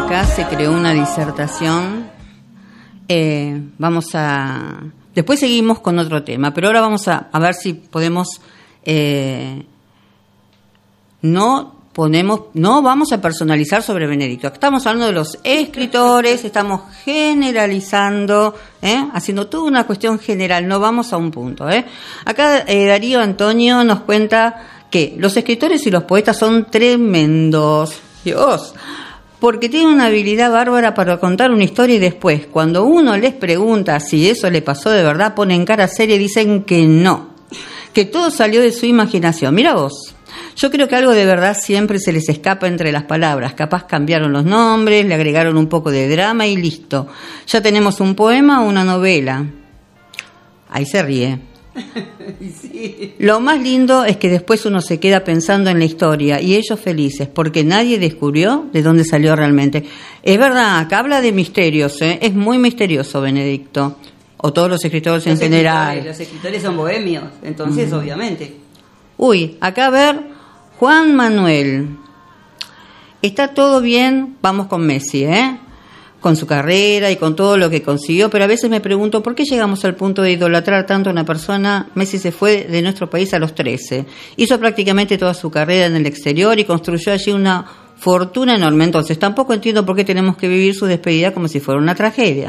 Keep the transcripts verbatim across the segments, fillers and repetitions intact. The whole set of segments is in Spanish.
acá se creó una disertación. Eh, vamos a... Después seguimos con otro tema, pero ahora vamos a, a ver si podemos... Eh, no ponemos, no vamos a personalizar sobre Benedicto. Estamos hablando de los escritores, estamos generalizando, ¿eh? haciendo toda una cuestión general, no vamos a un punto. ¿eh? Acá eh, Darío Antonio nos cuenta que los escritores y los poetas son tremendos. Dios... porque tienen una habilidad bárbara para contar una historia y después, cuando uno les pregunta si eso le pasó de verdad, ponen cara seria y dicen que no, que todo salió de su imaginación. Mira vos, yo creo que algo de verdad siempre se les escapa entre las palabras. Capaz cambiaron los nombres, le agregaron un poco de drama y listo. Ya tenemos un poema o una novela. Ahí se ríe. Sí. Lo más lindo es que después uno se queda pensando en la historia y ellos felices porque nadie descubrió de dónde salió realmente. Es verdad, acá habla de misterios, ¿eh? Es muy misterioso Benedicto, o todos los escritores los en general. Los escritores son bohemios, entonces uh-huh. obviamente. Uy, acá a ver, Juan Manuel. Está todo bien, vamos con Messi, ¿eh? Con su carrera y con todo lo que consiguió, pero a veces me pregunto por qué llegamos al punto de idolatrar tanto a una persona. Messi se fue de nuestro país a los trece, hizo prácticamente toda su carrera en el exterior y construyó allí una fortuna enorme, entonces tampoco entiendo por qué tenemos que vivir su despedida como si fuera una tragedia.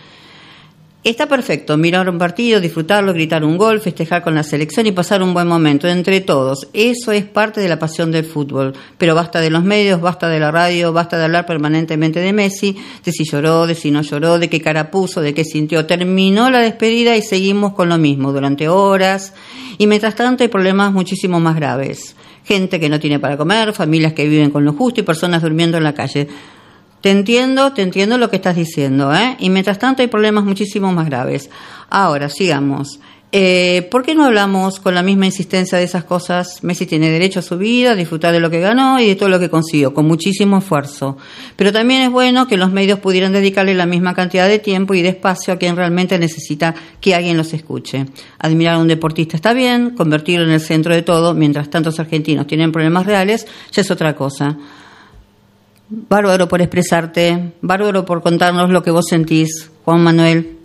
Está perfecto mirar un partido, disfrutarlo, gritar un gol, festejar con la selección y pasar un buen momento entre todos. Eso es parte de la pasión del fútbol. Pero basta de los medios, basta de la radio, basta de hablar permanentemente de Messi, de si lloró, de si no lloró, de qué cara puso, de qué sintió. Terminó la despedida y seguimos con lo mismo durante horas. Y mientras tanto hay problemas muchísimo más graves. Gente que no tiene para comer, familias que viven con lo justo y personas durmiendo en la calle. Te entiendo, te entiendo lo que estás diciendo, ¿eh? Y mientras tanto hay problemas muchísimo más graves. Ahora, sigamos. Eh, ¿Por qué no hablamos con la misma insistencia de esas cosas? Messi tiene derecho a su vida, a disfrutar de lo que ganó y de todo lo que consiguió, con muchísimo esfuerzo. Pero también es bueno que los medios pudieran dedicarle la misma cantidad de tiempo y de espacio a quien realmente necesita que alguien los escuche. Admirar a un deportista está bien, convertirlo en el centro de todo, mientras tantos argentinos tienen problemas reales, ya es otra cosa. Bárbaro por expresarte, bárbaro por contarnos lo que vos sentís, Juan Manuel.